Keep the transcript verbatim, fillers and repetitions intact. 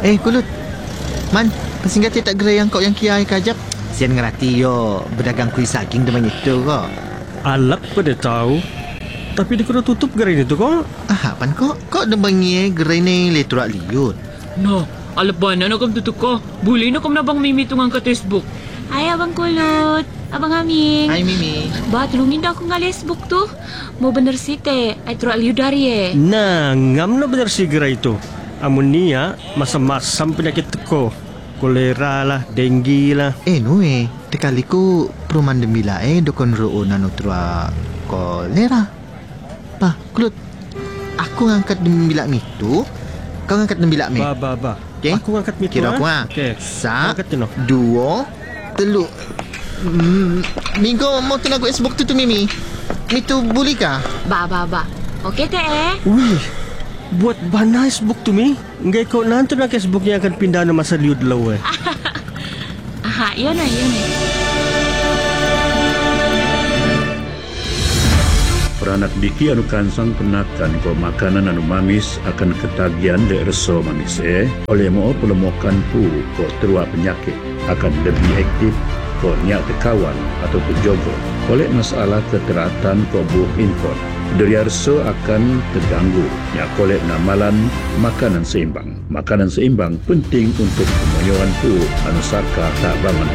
Eh, kulut. Man, pasingkat tak gerai yang kau yang kiai kajap. Sian ngerati yo, berdagang kuih saging depan itu kok. Alat pada tahu. Tapi dia kena tutup gerai itu kok. Ah, apaan kok? Kok debangi gerai ni leturak liut? No, alapan na nakam tutuk ko. Buli na kam na bang Mimi tungang ka Facebook. Ay, Abang Kulot. Abang Aming. Hai Mimi. Ba, tulungin dah aku nga Facebook tu. Mau bener sih teh. Ay, turak liu dari eh. Nah, ngam na benar si gerai itu. Amun niya, masam-masam penyakit teko. Kolera lah, denggi lah. Eh, nue. Tekaliku perumahan dembila eh dokon roo nanu tua kolera. Pa, kulut. Aku ngangkat dembila itu. Kau ngangkat dembila mi. Ba, ba, ba. Okay. Aku ngangkat mitu. Kira aku ah. Okay. Sa, Angkat tu no. dua, telu. Hmm, Minggu mau kena aku Facebook tu tu Mimi. Itu boleh kah? Ba, ba, ba. Okey teh eh. Wih, buat bana Facebook tu mi. Enggak kau nanti nak Facebook yang akan pindah nama masa liud lau eh. Aha, iya na, iya na. Peranak diki anu kansang penakan ko makanan anu mamis akan ketagihan de reso mamis eh. Oleh mo pelemokan pu ko terua penyakit akan lebih aktif ko nyak tekawan atau terjogo. Oleh masalah keteratan ko buah infon. Dari reso akan terganggu. Nyak kolek namalan makanan seimbang. Makanan seimbang penting untuk pemoyoan pu anu saka tak bangun